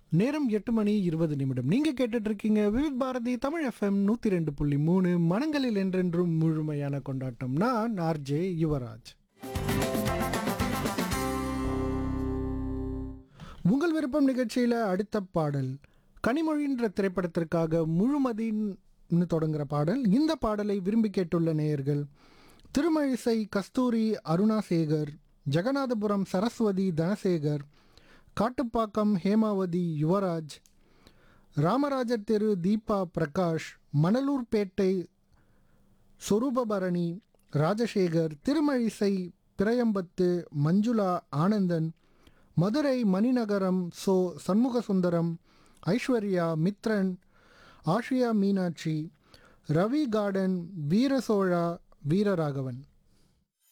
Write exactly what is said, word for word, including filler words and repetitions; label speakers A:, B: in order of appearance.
A: நேரம் எட்டு மணி இருபது நிமிடம். நீங்க கேட்டுட்டு இருக்கீங்க விவித் பாரதி தமிழ் எஃப்எம் நூற்றி ரெண்டு புள்ளி மூணு மனங்களில் என்றென்றும் முழுமையான கொண்டாட்டம். நான் ஆர்ஜே யுவராஜ். உங்கள் விருப்பம் நிகழ்ச்சியில் அடுத்த பாடல் கனிமொழின்ற திரைப்படத்திற்காக முழுமதின்னு தொடங்குற பாடல். இந்த பாடலை விரும்பி கேட்டுள்ள நேயர்கள் திருமழிசை கஸ்தூரி, அருணாசேகர், ஜெகநாதபுரம் சரஸ்வதி தனசேகர், காட்டுப்பாக்கம் ஹேமாவதி, யுவராஜ், ராமராஜர் தெரு Deepa Prakash, Manalurpettai சொரூபபரணி Rajasekar, Thirumazhisai Prayambathu Manjula Anandan, Madurai Maninagaram so Shanmugasundaram, Aishwarya Mithran, Asia Meenakshi, Ravi garden, வீரசோழா Veeraraghavan.